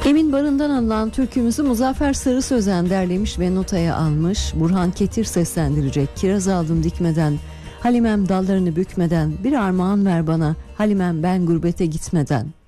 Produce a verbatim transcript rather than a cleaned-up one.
Emin Barın'dan alınan türkümüzü Muzaffer Sarı Sözen derlemiş ve notaya almış. Burhan Ketir seslendirecek. Kiraz aldım dikmeden, Halimem dallarını bükmeden, bir armağan ver bana, Halimem ben gurbete gitmeden.